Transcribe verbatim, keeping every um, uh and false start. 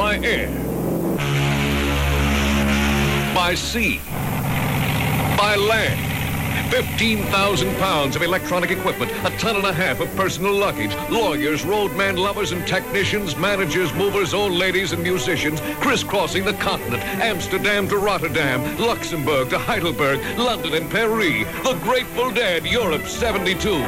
By air. By sea. By land. fifteen thousand pounds of electronic equipment, a ton and a half of personal luggage, lawyers, roadman lovers and technicians, managers, movers, old ladies and musicians, crisscrossing the continent, Amsterdam to Rotterdam, Luxembourg to Heidelberg, London and Paris. The Grateful Dead, Europe seventy-two.